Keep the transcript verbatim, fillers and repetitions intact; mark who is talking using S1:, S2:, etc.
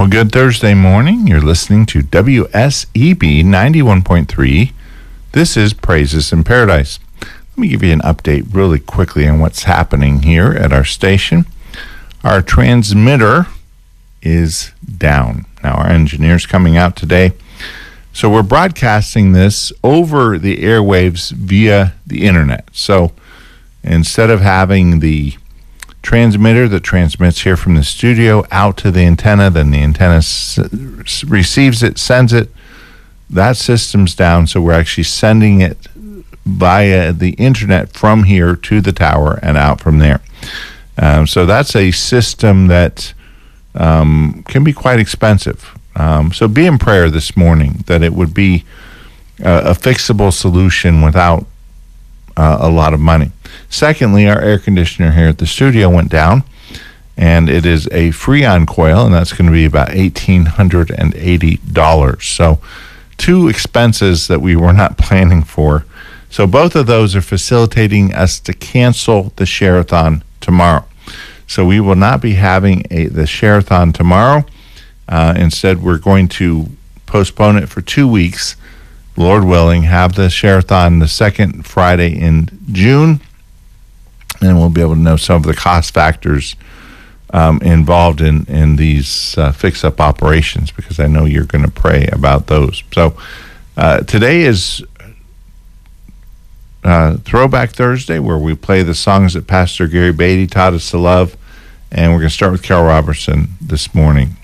S1: Well, good Thursday morning. You're listening to W S E B ninety-one point three. This is Praises in Paradise. Let me give you an update really quickly on what's happening here at our station. Our transmitter is down. Now, our engineer's coming out today. So we're broadcasting this over the airwaves via the internet. So instead of having the transmitter that transmits here from the studio out to the antenna, then the antenna s- receives it, sends it, that system's down. So we're actually sending it via the internet from here to the tower and out from there. Um, so that's a system that um, can be quite expensive. Um, so be in prayer this morning that it would be uh, a fixable solution without uh, a lot of money. Secondly, our air conditioner here at the studio went down, and it is a Freon coil, and that's going to be about one thousand eight hundred eighty dollars. So two expenses that we were not planning for. So both of those are facilitating us to cancel the Share-a-thon tomorrow. So we will not be having a the Share-a-thon tomorrow. Uh, instead, we're going to postpone it for two weeks, Lord willing, have the Share-a-thon the second Friday in June, and we'll be able to know some of the cost factors um, involved in, in these uh, fix-up operations, because I know you're going to pray about those. So uh, today is uh, Throwback Thursday, where we play the songs that Pastor Gary Beatty taught us to love, and we're going to start with Carol Robertson this morning.